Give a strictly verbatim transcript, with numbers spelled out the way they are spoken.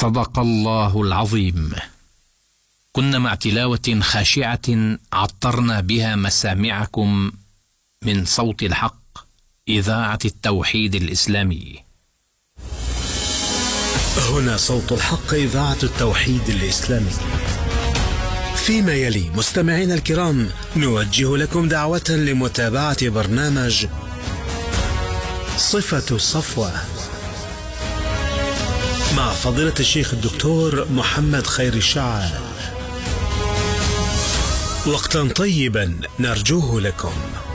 صدق الله العظيم. كنا مع تلاوة خاشعة عطرنا بها مسامعكم من صوت الحق، إذاعة التوحيد الإسلامي. هنا صوت الحق، إذاعة التوحيد الإسلامي. فيما يلي مستمعينا الكرام نوجه لكم دعوة لمتابعة برنامج صفة الصفوة مع فضيلة الشيخ الدكتور محمد خير الشعال. وقتا طيبا نرجوه لكم.